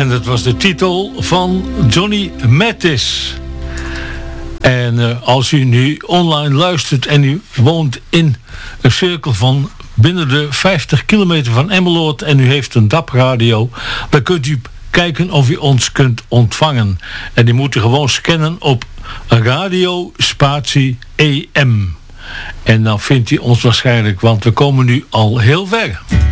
En dat was de titel van Johnny Mathis. En als u nu online luistert en u woont in een cirkel van binnen de 50 kilometer van Emmeloord en u heeft een DAB-radio, dan kunt u kijken of u ons kunt ontvangen. En die moet u gewoon scannen op radio spatie EM. En dan vindt u ons waarschijnlijk, want we komen nu al heel ver.